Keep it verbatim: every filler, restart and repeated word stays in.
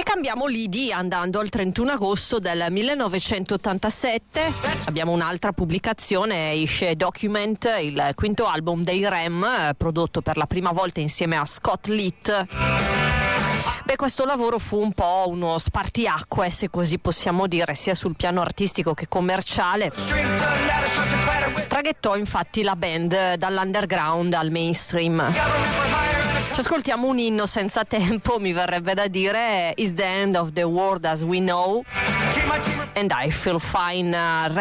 cambiamo lidi andando al trentuno agosto del millenovecentottantasette. Abbiamo un'altra pubblicazione, esce Document, il quinto album dei R E M, prodotto per la prima volta insieme a Scott Litt. Beh, questo lavoro fu un po' uno spartiacque, se così possiamo dire, sia sul piano artistico che commerciale. Traghettò infatti la band dall'underground al mainstream. Ci ascoltiamo un inno senza tempo, mi verrebbe da dire Is the end of the world as we know, and I feel fine.